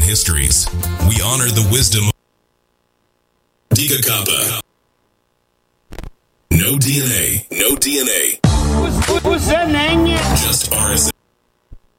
histories. We honor the wisdom of Diga Kappa. No DNA, no DNA. Who's that name? Just RSA.